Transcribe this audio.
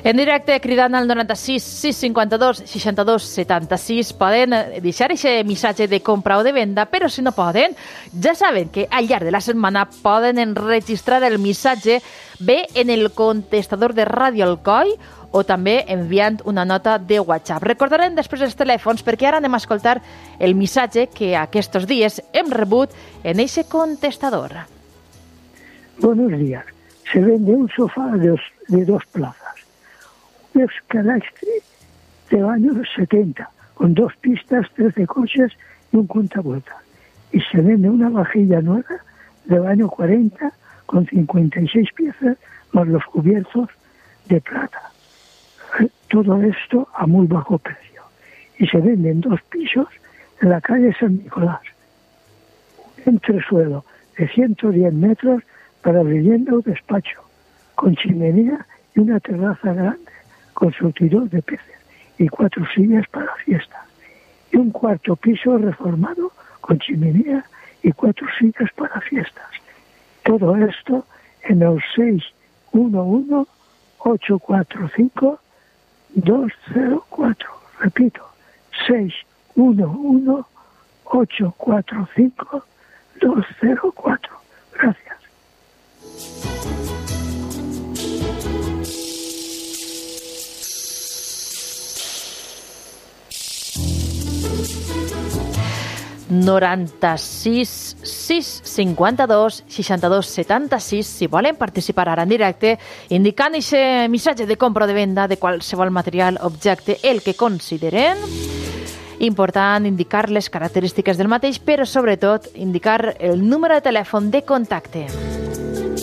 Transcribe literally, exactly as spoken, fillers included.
En directe, cridant al noranta-sis sis cinquanta-dos seixanta-dos setanta-sis, poden deixar aquest missatge de compra o de venda, però si no poden, ja saben que al llarg de la setmana poden enregistrar el missatge bé en el contestador de Ràdio Alcoi o també enviant una nota de WhatsApp. Recordarem després els telèfons perquè ara anem a escoltar el missatge que aquests dies hem rebut en ese contestador. Buenos días. Se vende un sofá de dos, de dos plazas. Un escalastre de años setenta, con dos pistas, trece coches y un cuentavueltas. Y se vende una vajilla nueva del año cuarenta, con cincuenta y seis piezas, más los cubiertos de plata. Todo esto a muy bajo precio. Y se vende en dos pisos en la calle San Nicolás. Un entresuelo de ciento diez metros para vivienda o despacho, con chimenea y una terraza grande con surtidor de peces y cuatro sillas para fiestas. Y un cuarto piso reformado con chimenea y cuatro sillas para fiestas. Todo esto en el seis uno uno ocho cuatro cinco dos cero cuatro. Repito, seis uno uno ocho cuatro cinco dos cero cuatro. Gracias. noranta-sis sis cinquanta-dos seixanta-dos setanta-sis si volen participar ara en directe indicant aquest missatge de compra o de venda de qualsevol material, objecte, el que consideren. Important indicar les característiques del mateix, però sobretot indicar el número de telèfon de contacte.